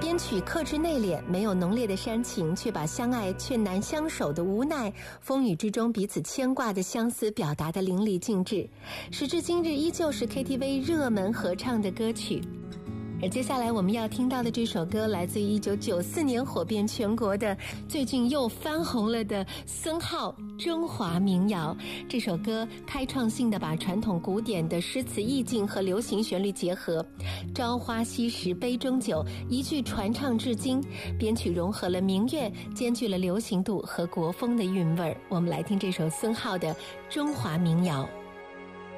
编曲克制内敛，没有浓烈的煽情，却把相爱却难相守的无奈，风雨之中彼此牵挂的相思表达得淋漓尽致，时至今日依旧是 KTV 热门合唱的歌曲。而接下来我们要听到的这首歌来自于1994年火遍全国的，最近又翻红了的孙浩《中华民谣》。这首歌开创性的把传统古典的诗词意境和流行旋律结合，朝花夕拾杯中酒，一句传唱至今，编曲融合了民乐，兼具了流行度和国风的韵味。我们来听这首孙浩的《中华民谣》。